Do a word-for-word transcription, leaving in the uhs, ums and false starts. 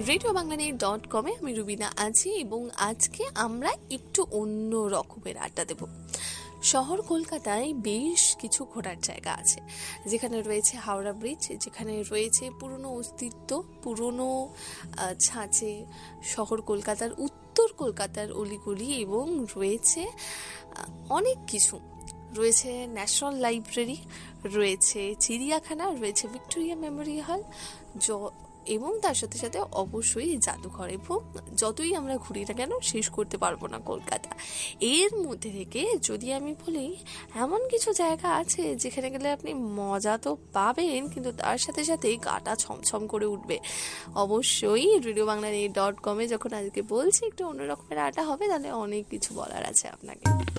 Radio Bangla dot কমে আমি রুবিনা আছি এবং আজকে আমরা একটু অন্য রকমের আড্ডা দেব। শহর কলকাতায় বেশ কিছু ঘোরার জায়গা আছে, যেখানে রয়েছে হাওড়া ব্রিজ, যেখানে রয়েছে পুরনো অস্তিত্ব, পুরনো ছাঁচে শহর কলকাতার, উত্তর কলকাতার অলিগলি, এবং রয়েছে অনেক কিছু। রয়েছে ন্যাশনাল লাইব্রেরি, রয়েছে চিড়িয়াখানা, রয়েছে ভিক্টোরিয়া মেমোরিয়াল হল, এবং তার সাথে সাথে অবশ্যই জাদুঘর। এবং যতই আমরা ঘুরি না কেন শেষ করতে পারবো না কলকাতা। এর মধ্যে থেকে যদি আমি বলি, এমন কিছু জায়গা আছে যেখানে গেলে আপনি মজা তো পাবেন, কিন্তু তার সাথে সাথে গাটা ছমছম করে উঠবে। অবশ্যই রেডিও বাংলা ডট কমে যখন আজকে বলছি একটু অন্যরকমের আড্ডা হবে, তাহলে অনেক কিছু বলার আছে আপনাকে।